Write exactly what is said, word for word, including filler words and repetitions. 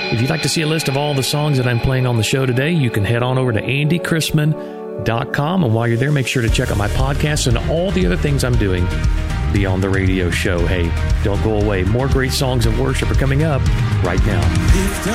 If you'd like to see a list of all the songs that I'm playing on the show today, you can head on over to andy chrisman dot com. And while you're there, make sure to check out my podcast and all the other things I'm doing beyond the radio show. Hey, don't go away. More great songs of worship are coming up right now.